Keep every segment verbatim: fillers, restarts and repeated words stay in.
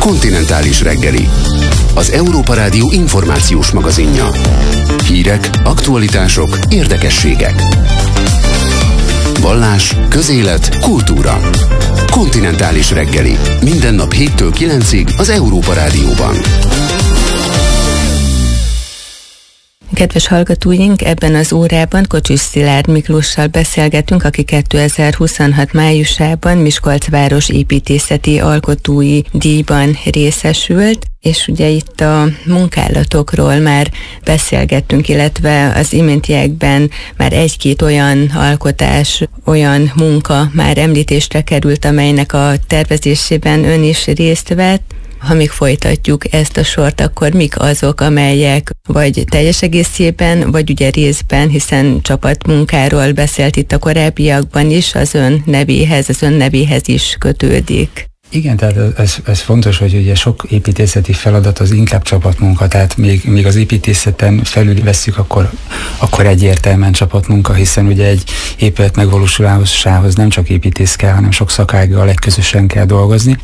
Kontinentális reggeli. Az Európa Rádió információs magazinja. Hírek, aktualitások, érdekességek. Vallás, közélet, kultúra. Kontinentális reggeli. Minden nap héttől kilencig az Európa Rádióban. Kedves hallgatóink, ebben az órában Kocsis Szilárd Miklóssal beszélgetünk, aki kétezer-huszonhat májusában Miskolc város építészeti alkotói díjban részesült, és ugye itt a munkálatokról már beszélgettünk, illetve az iméntiekben már egy-két olyan alkotás, olyan munka már említésre került, amelynek a tervezésében ön is részt vett. Ha még folytatjuk ezt a sort, akkor mik azok, amelyek vagy teljes egészében, vagy ugye részben, hiszen csapatmunkáról beszélt itt a korábbiakban is, az ön nevéhez, az ön nevéhez is kötődik. Igen, tehát ez, ez fontos, hogy ugye sok építészeti feladat az inkább csapatmunka, tehát még, még az építészeten felül vesszük, akkor, akkor egyértelműen csapatmunka, hiszen ugye egy épület megvalósulásához nem csak építész kell, hanem sok szakággal közösen kell dolgozni,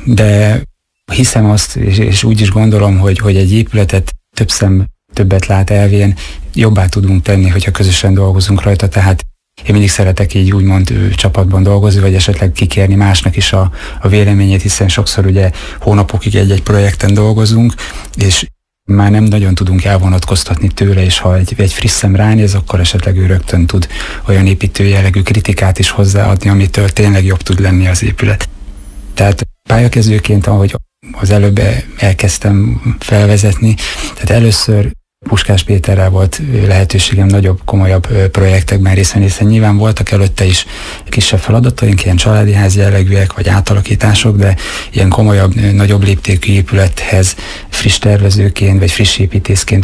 de hiszem azt, és, és úgy is gondolom, hogy, hogy egy épületet több szem többet lát elvén jobbá tudunk tenni, hogyha közösen dolgozunk rajta, tehát én mindig szeretek így úgymond ő, csapatban dolgozni, vagy esetleg kikérni másnak is a, a véleményét, hiszen sokszor ugye hónapokig egy-egy projekten dolgozunk, és már nem nagyon tudunk elvonatkoztatni tőle, és ha egy, egy friss szem ránéz, akkor esetleg ő rögtön tud olyan építő jellegű kritikát is hozzáadni, amitől tényleg jobb tud lenni az épület. Tehát pályakezdőként, ahogy az előbb elkezdtem felvezetni, tehát először Puskás Péterrel volt lehetőségem nagyobb, komolyabb projektekben részt venni, hiszen nyilván voltak előtte is kisebb feladataink, ilyen családi ház jellegűek, vagy átalakítások, de ilyen komolyabb, nagyobb léptékű épülethez friss tervezőként, vagy friss építészként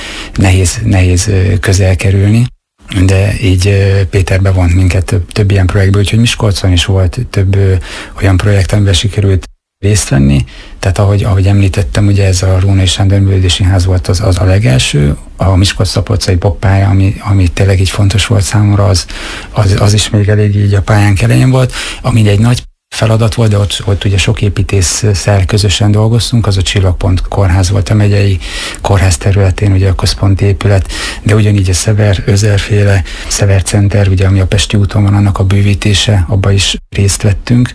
nehéz, nehéz közel kerülni. De így Péter bevont minket több, több ilyen projektbe, úgyhogy Miskolcon is volt több ö, olyan projekt, amiben sikerült részt venni. Tehát ahogy, ahogy említettem, ugye ez a Rónai Sándor Művelődési Ház volt az, az a legelső, a Miskolc-Szabolcsai boppálya, ami, ami tényleg így fontos volt számomra, az, az, az is még elég így a pályánk elején volt, ami egy nagy feladat volt, de ott, ott ugye sok építésszel közösen dolgoztunk, az a Csillagpont kórház volt a megyei kórház területén, ugye a központi épület, de ugyanígy a Szever, Özerféle Szever Center, ugye ami a Pesti úton van, annak a bővítése, abba is részt vettünk,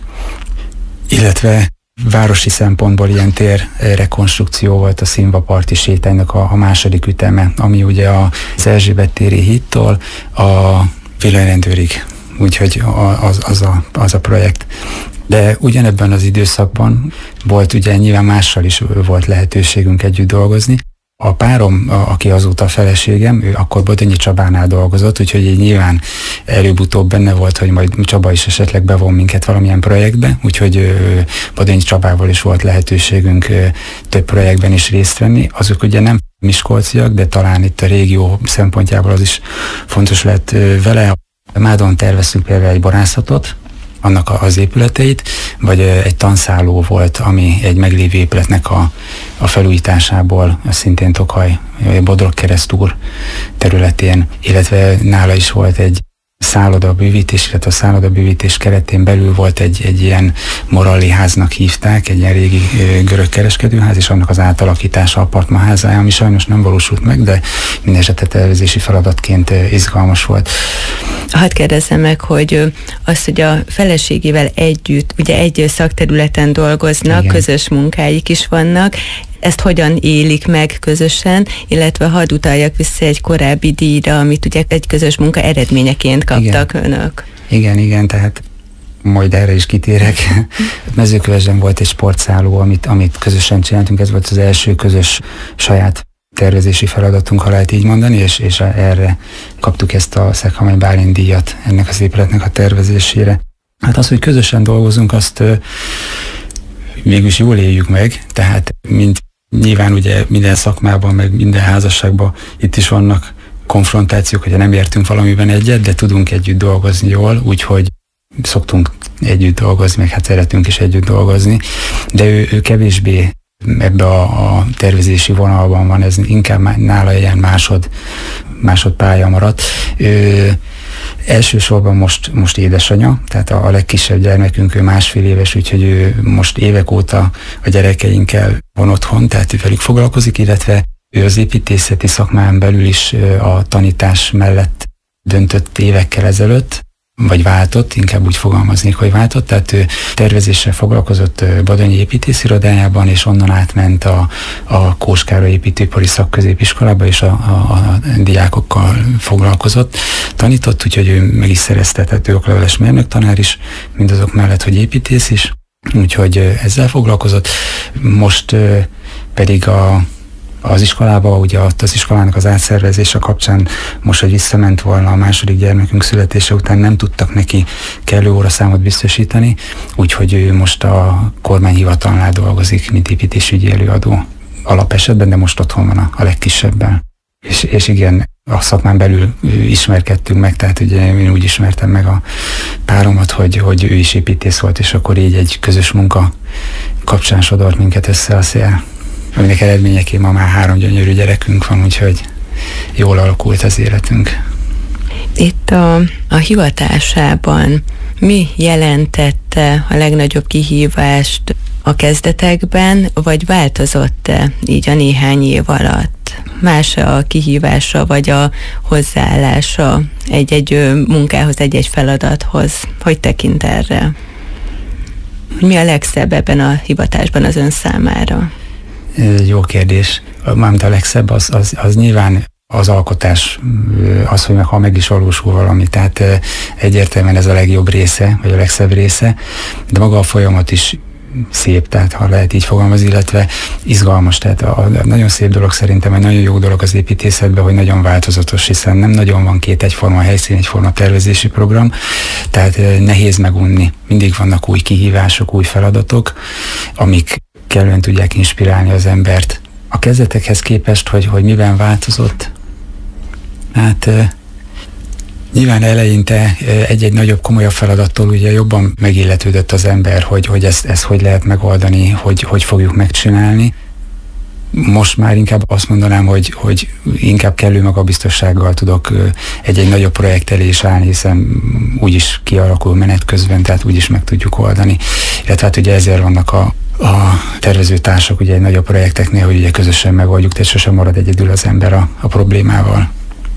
illetve városi szempontból ilyen tér rekonstrukció volt a Színva parti sétánynak a, a második üteme, ami ugye az Erzsébet téri hídtól a villanyrendőrig, úgyhogy az, az, a, az a projekt. De ugyanebben az időszakban volt ugye nyilván mással is volt lehetőségünk együtt dolgozni. A párom, aki azóta a feleségem, ő akkor Bodonyi Csabánál dolgozott, úgyhogy így nyilván előbb-utóbb benne volt, hogy majd Csaba is esetleg bevon minket valamilyen projektbe, úgyhogy Bodonyi Csabával is volt lehetőségünk több projektben is részt venni. Azok ugye nem miskolciak, de talán itt a régió szempontjából az is fontos lett vele. Mádon terveztünk például egy borászatot, annak az épületeit, vagy egy tanszálló volt, ami egy meglévő épületnek a, a felújításából, szintén Tokaj, Bodrog-Keresztúr területén, illetve nála is volt egy szállodabővítés, illetve a szállodabővítés keretén belül volt egy, egy ilyen Moralli háznak hívták, egy ilyen régi görög kereskedőház, és annak az átalakítása apartmanházája, ami sajnos nem valósult meg, de mindesetre tervezési feladatként izgalmas volt. Hadd kérdezzem meg, hogy az, hogy a feleségével együtt, ugye egy szakterületen dolgoznak, igen, közös munkáik is vannak, ezt hogyan élik meg közösen, illetve hadd utaljak vissza egy korábbi díjra, amit ugye egy közös munka eredményeként kaptak, igen, önök. Igen, igen, tehát majd erre is kitérek. Mezőkövesden volt egy sportszálló, amit, amit közösen csináltunk, ez volt az első közös saját tervezési feladatunk, ha lehet így mondani, és, és erre kaptuk ezt a Szeghamály Bálint díjat ennek az épületnek a tervezésére. Hát az, hogy közösen dolgozunk, azt végülis jól éljük meg, tehát mint nyilván ugye minden szakmában, meg minden házasságban itt is vannak konfrontációk, hogyha nem értünk valamiben egyet, de tudunk együtt dolgozni jól, úgyhogy szoktunk együtt dolgozni, meg hát szeretünk is együtt dolgozni, de ő, ő kevésbé ebbe a, a tervezési vonalban van, ez inkább nála ilyen másod, másodpálya maradt. Ő, Elsősorban most, most édesanyja, tehát a, a legkisebb gyermekünk, ő másfél éves, úgyhogy ő most évek óta a gyerekeinkkel van otthon, tehát ő velük foglalkozik, illetve ő az építészeti szakmán belül is a tanítás mellett döntött évekkel ezelőtt, vagy váltott, inkább úgy fogalmaznék, hogy váltott, tehát ő tervezéssel foglalkozott Badanyi építészirodájában, és onnan átment a, a Kós Károly építőipari szakközépiskolába, és a, a, a diákokkal foglalkozott, tanított, úgyhogy ő meg is szerezte, tehát ő okleveles mérnöktanár is, mindazok mellett, hogy építész is, úgyhogy ezzel foglalkozott. Most pedig a az iskolába, ugye az iskolának az átszervezése kapcsán most, hogy visszament volna a második gyermekünk születése után, nem tudtak neki kellő óraszámot biztosítani, úgyhogy ő most a kormányhivatalnál dolgozik, mint építésügyi előadó alapesetben, de most otthon van a, a legkisebben. És, és igen, a szakmán belül ismerkedtünk meg, tehát ugye én úgy ismertem meg a páromat, hogy, hogy ő is építész volt, és akkor így egy közös munka kapcsán sodort minket össze a szél, aminek eredményeként ma már három gyönyörű gyerekünk van, úgyhogy jól alakult az életünk. Itt a, a hivatásában mi jelentette a legnagyobb kihívást a kezdetekben, vagy változott-e így a néhány év alatt? Más a kihívása, vagy a hozzáállása egy-egy munkához, egy-egy feladathoz? Hogy tekint erre? Mi a legszebb ebben a hivatásban az ön számára? Jó kérdés. Mármint a legszebb az, az, az nyilván az alkotás, az, hogy ha meg is valósul valami, tehát egyértelműen ez a legjobb része, vagy a legszebb része, de maga a folyamat is szép, tehát ha lehet így fogalmazni, illetve izgalmas, tehát a, a nagyon szép dolog szerintem, egy nagyon jó dolog az építészetben, hogy nagyon változatos, hiszen nem nagyon van két egyforma helyszín, egyforma tervezési program, tehát nehéz megunni. Mindig vannak új kihívások, új feladatok, amik kellően tudják inspirálni az embert. A kezdetekhez képest, hogy, hogy miben változott, hát uh, nyilván eleinte egy-egy nagyobb, komolyabb feladattól ugye jobban megilletődött az ember, hogy, hogy ezt, ezt hogy lehet megoldani, hogy, hogy fogjuk megcsinálni. Most már inkább azt mondanám, hogy, hogy inkább kellő magabiztossággal tudok egy-egy nagyobb projekt elé is állni, hiszen úgyis kialakul menet közben, tehát úgyis meg tudjuk oldani. Illetve hát ugye ezért vannak a a tervezőtársak ugye egy nagyobb projekteknél, hogy ugye közösen megoldjuk, tehát sosem marad egyedül az ember a, a problémával.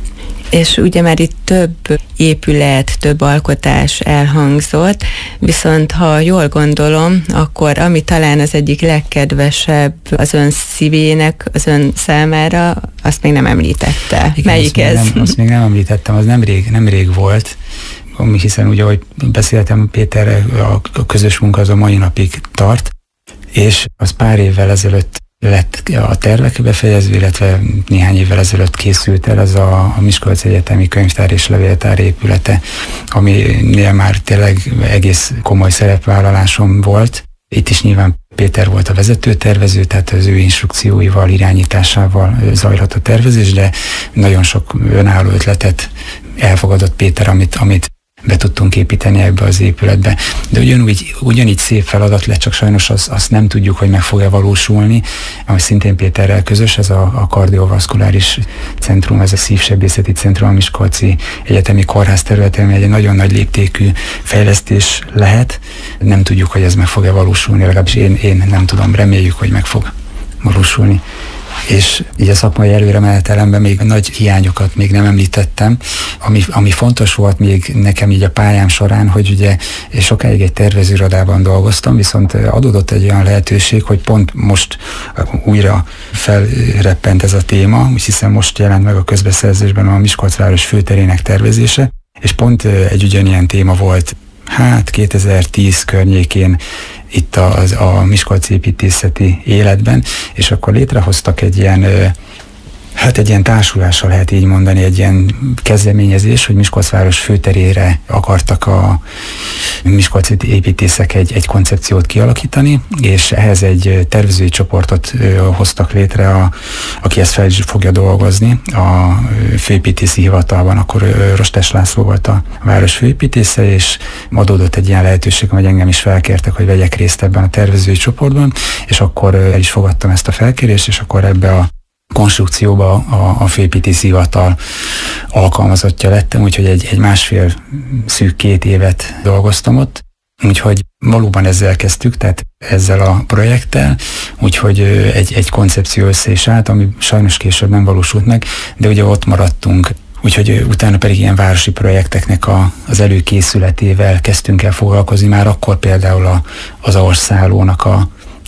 És ugye már itt több épület, több alkotás elhangzott, viszont ha jól gondolom, akkor ami talán az egyik legkedvesebb az ön szívének, az ön számára, azt még nem említette. Igen, melyik azt ez? Még nem, azt még nem említettem, az nemrég, nemrég volt, hiszen ugye, ahogy beszéltem Péterrel, a, a közös munka az a mai napig tart, és az pár évvel ezelőtt lett a tervek befejezve, illetve néhány évvel ezelőtt készült el az a, a Miskolci Egyetemi Könyvtár és Levéltár épülete, aminél már tényleg egész komoly szerepvállalásom volt. Itt is nyilván Péter volt a vezetőtervező, tehát az ő instrukcióival, irányításával zajlott a tervezés, de nagyon sok önálló ötletet elfogadott Péter, amit, amit be tudtunk építeni ebbe az épületbe. De ugyanúgy, ugyanígy szép feladat lett, csak sajnos azt, azt nem tudjuk, hogy meg fog-e valósulni, ami szintén Péterrel közös, ez a, a kardiovaszkuláris centrum, ez a szívsebészeti centrum a Miskolci Egyetemi Kórház területén, ami egy nagyon nagy léptékű fejlesztés lehet. Nem tudjuk, hogy ez meg fog-e valósulni, legalábbis én, én nem tudom, reméljük, hogy meg fog valósulni. És így a szakmai előremenetelemben még nagy hiányokat még nem említettem, ami, ami fontos volt még nekem így a pályám során, hogy ugye sokáig egy tervezőirodában dolgoztam, viszont adódott egy olyan lehetőség, hogy pont most újra felreppent ez a téma, hiszen most jelent meg a közbeszerzésben a Miskolcváros főterének tervezése, és pont egy ugyanilyen téma volt, hát kétezer-tíz környékén itt a, a miskolci építészeti életben, és akkor létrehoztak egy ilyen, hát egy ilyen társulással lehet így mondani, egy ilyen kezdeményezés, hogy Miskolcváros főterére akartak a miskolci építészek egy, egy koncepciót kialakítani, és ehhez egy tervezői csoportot hoztak létre, a, aki ezt fel is fogja dolgozni a főépítészi hivatalban, akkor Rostes László volt a város főépítésze, és adódott egy ilyen lehetőség, hogy engem is felkértek, hogy vegyek részt ebben a tervezői csoportban, és akkor el is fogadtam ezt a felkérést, és akkor ebbe a konstrukcióba a, a főépítész hivatal alkalmazottja lettem, úgyhogy egy, egy másfél szűk két évet dolgoztam ott. Úgyhogy valóban ezzel kezdtük, tehát ezzel a projekttel, úgyhogy egy, egy koncepció össze is állt, ami sajnos később nem valósult meg, de ugye ott maradtunk. Úgyhogy utána pedig ilyen városi projekteknek a, az előkészületével kezdtünk el foglalkozni, már akkor például a, az orszállónak a,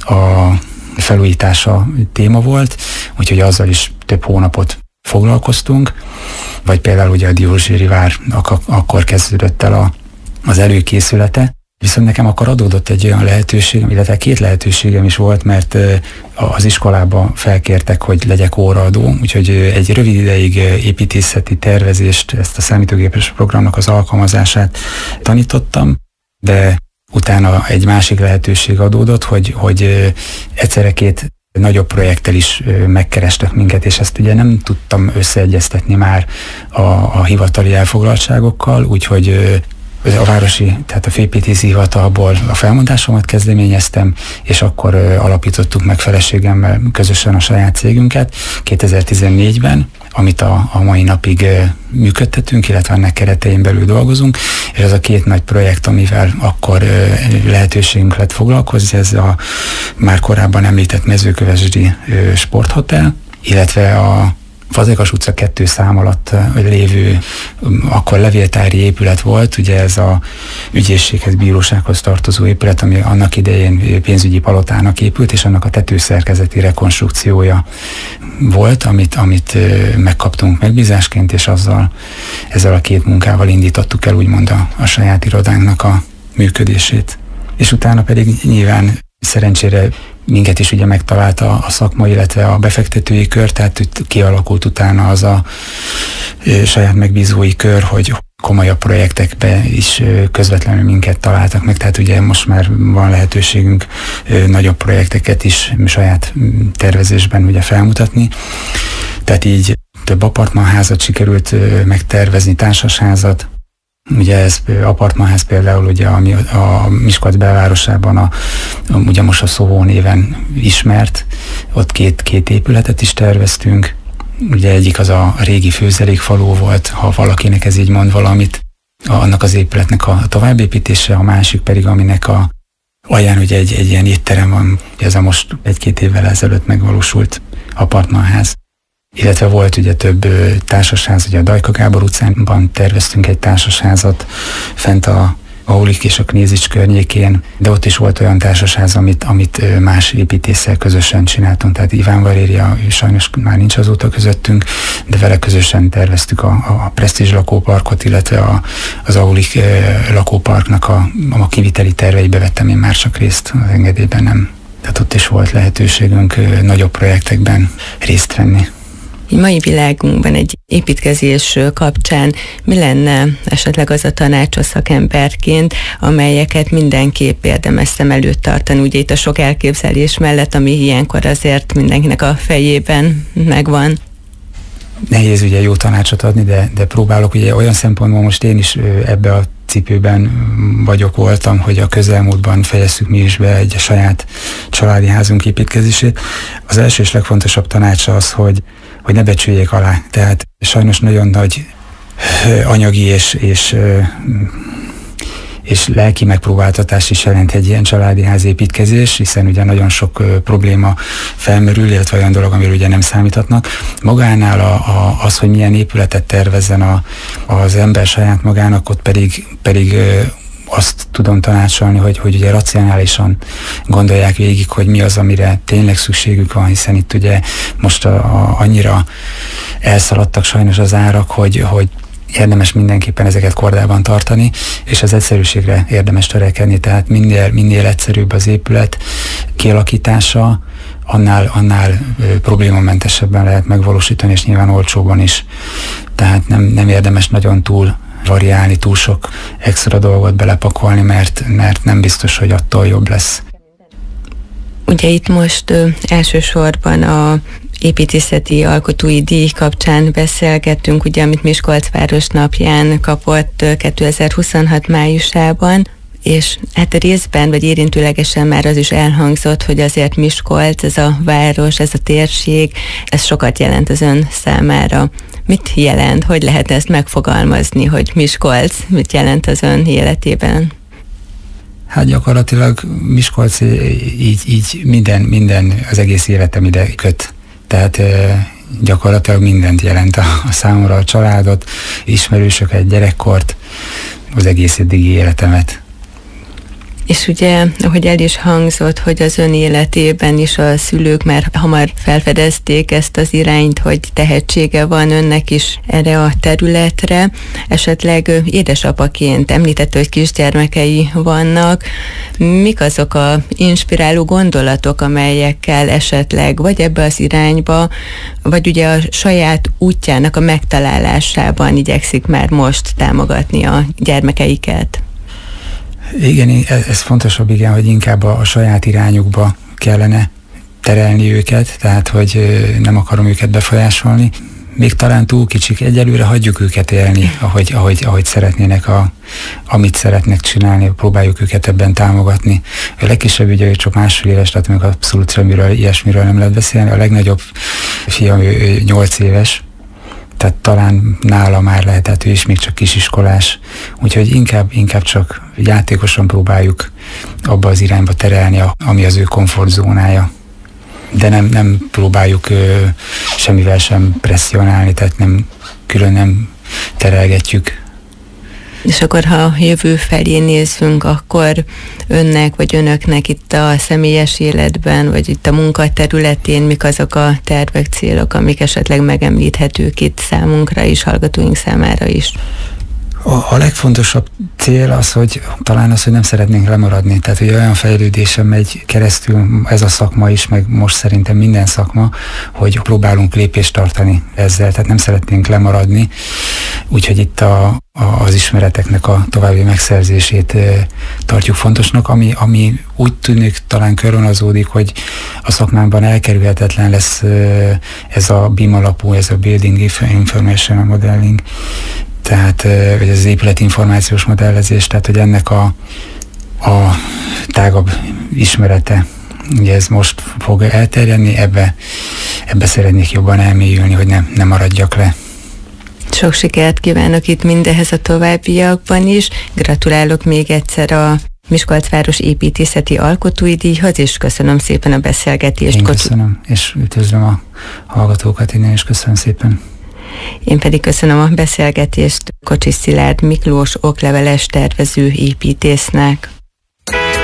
a felújítása téma volt, úgyhogy azzal is több hónapot foglalkoztunk, vagy például ugye a Diózséri vár ak- akkor kezdődött el a, az előkészülete. Viszont nekem akkor adódott egy olyan lehetőségem, illetve két lehetőségem is volt, mert az iskolába felkértek, hogy legyek óraadó, úgyhogy egy rövid ideig építészeti tervezést, ezt a számítógépes programnak az alkalmazását tanítottam, de utána egy másik lehetőség adódott, hogy, hogy egyszerre két nagyobb projekttel is megkerestek minket, és ezt ugye nem tudtam összeegyeztetni már a, a hivatali elfoglaltságokkal, úgyhogy a városi, tehát a főépítési hivatalból a felmondásomat kezdeményeztem, és akkor alapítottuk meg feleségemmel közösen a saját cégünket kétezer-tizennégyben, amit a, a mai napig működtetünk, illetve ennek keretein belül dolgozunk, és ez a két nagy projekt, amivel akkor lehetőségünk lett foglalkozni, ez a már korábban említett Mezőkövesdi sporthotel, illetve a Fazekas utca kettő szám alatt lévő, akkor levéltári épület volt, ugye ez a ügyészséghez, bírósághoz tartozó épület, ami annak idején pénzügyi palotának épült, és annak a tetőszerkezeti rekonstrukciója volt, amit, amit megkaptunk megbízásként, és azzal, ezzel a két munkával indítottuk el úgymond a, a saját irodánknak a működését. És utána pedig nyilván szerencsére minket is ugye megtalálta a szakma, illetve a befektetői kör, tehát kialakult utána az a ö, saját megbízói kör, hogy komolyabb projektekbe is ö, közvetlenül minket találtak meg, tehát ugye most már van lehetőségünk ö, nagyobb projekteket is saját tervezésben ugye felmutatni. Tehát így több apartmanházat sikerült ö, megtervezni, társasházat. Ugye ez apartmanház például, ugye, ami a Miskolc belvárosában a, a, ugye most a Szóvó néven ismert, ott két, két épületet is terveztünk. Ugye egyik az a régi főzelékfaló volt, ha valakinek ez így mond valamit, annak az épületnek a továbbépítése, a másik pedig, aminek a alján ugye egy, egy ilyen étterem van, ez a most egy-két évvel ezelőtt megvalósult apartmanház. Illetve volt ugye több társasház, ugye a Dajka Gábor utcánban terveztünk egy társasházat, fent a Aulik és a Knézics környékén, de ott is volt olyan társasház, amit, amit más építéssel közösen csináltunk, tehát Iván Valéria sajnos már nincs azóta közöttünk, de vele közösen terveztük a, a Presztízs lakóparkot, illetve a, az Aulik lakóparknak a, a kiviteli terveibe vettem én már csak részt, az engedélyben nem. Tehát ott is volt lehetőségünk nagyobb projektekben részt venni. Mai világunkban egy építkezés kapcsán mi lenne esetleg az a tanács a szakemberként, amelyeket mindenképp érdemes szem előtt tartani, ugye itt a sok elképzelés mellett, ami ilyenkor azért mindenkinek a fejében megvan? Nehéz ugye jó tanácsot adni, de, de próbálok ugye olyan szempontból, most én is ebbe a cipőben vagyok, voltam, hogy a közelmúltban fejezzük mi is be egy saját családi házunk építkezését. Az első és legfontosabb tanácsa az, hogy hogy ne becsüljék alá. Tehát sajnos nagyon nagy anyagi és, és, és lelki megpróbáltatás is jelent egy ilyen családi házépítkezés, hiszen ugye nagyon sok probléma felmerül, illetve olyan dolog, amiről ugye nem számíthatnak. Magánál a, a, az, hogy milyen épületet tervezzen a, az ember saját magának, ott pedig, pedig azt tudom tanácsolni, hogy, hogy ugye racionálisan gondolják végig, hogy mi az, amire tényleg szükségük van, hiszen itt ugye most a, a, annyira elszaladtak sajnos az árak, hogy, hogy érdemes mindenképpen ezeket kordában tartani, és az egyszerűségre érdemes törekedni, tehát minél, minél egyszerűbb az épület kialakítása, annál, annál ö, problémamentesebben lehet megvalósítani, és nyilván olcsóban is. Tehát nem, nem érdemes nagyon túl variálni, túl sok extra dolgot belepakolni, mert, mert nem biztos, hogy attól jobb lesz. Ugye itt most ö, elsősorban a építészeti alkotói díj kapcsán beszélgettünk, ugye, amit Miskolc város napján kapott kétezer-huszonhat májusában. És hát a részben, vagy érintőlegesen már az is elhangzott, hogy azért Miskolc, ez a város, ez a térség, ez sokat jelent az ön számára. Mit jelent? Hogy lehet ezt megfogalmazni, hogy Miskolc mit jelent az ön életében? Hát gyakorlatilag Miskolc így, így minden, minden, az egész életem ide köt. Tehát gyakorlatilag mindent jelent a, a számomra, a családot, ismerősöket, gyerekkort, az egész eddigi életemet. És ugye, ahogy el is hangzott, hogy az ön életében is a szülők már hamar felfedezték ezt az irányt, hogy tehetsége van önnek is erre a területre. Esetleg édesapaként említette, hogy kisgyermekei vannak. Mik azok a inspiráló gondolatok, amelyekkel esetleg vagy ebbe az irányba, vagy ugye a saját útjának a megtalálásában igyekszik már most támogatni a gyermekeiket? Igen, ez fontosabb, igen, hogy inkább a, a saját irányukba kellene terelni őket, tehát hogy nem akarom őket befolyásolni. Még talán túl kicsik, egyelőre hagyjuk őket élni, ahogy, ahogy, ahogy szeretnének, a, amit szeretnek csinálni, próbáljuk őket ebben támogatni. A legkisebb ugye ő csak másfél éves, tehát még abszolút semmiről, ilyesmiről nem lehet beszélni. A legnagyobb fiam, ő nyolc éves, tehát talán nála már lehet, tehát ő is még csak kisiskolás. Úgyhogy inkább, inkább csak játékosan próbáljuk abba az irányba terelni, ami az ő komfortzónája. De nem, nem próbáljuk ö, semmivel sem presszionálni, tehát nem, külön nem terelgetjük. És akkor, ha a jövő felé nézzünk, akkor önnek vagy önöknek itt a személyes életben, vagy itt a munkaterületén mik azok a tervek, célok, amik esetleg megemlíthetők itt számunkra is, hallgatóink számára is? A, a legfontosabb cél az, hogy talán az, hogy nem szeretnénk lemaradni. Tehát, hogy olyan fejlődésen megy keresztül ez a szakma is, meg most szerintem minden szakma, hogy próbálunk lépést tartani ezzel, tehát nem szeretnénk lemaradni. Úgyhogy itt a, a, az ismereteknek a további megszerzését e, tartjuk fontosnak, ami, ami úgy tűnik talán körvonalazódik, hogy a szakmámban elkerülhetetlen lesz e, ez a bé i em alapú, ez a Building Information Modeling, tehát vagy az épületinformációs modellezés, tehát hogy ennek a, a tágabb ismerete, ugye ez most fog elterjedni, ebbe, ebbe szeretnék jobban elmélyülni, hogy ne, ne maradjak le. Sok sikert kívánok itt mindehhez a továbbiakban is. Gratulálok még egyszer a Miskolcváros építészeti alkotói díjhoz, és köszönöm szépen a beszélgetést. Én köszönöm, és üdvözlöm a hallgatókat innen, és köszönöm szépen. Én pedig köszönöm a beszélgetést Kocsis Szilárd Miklós okleveles tervező építésznek.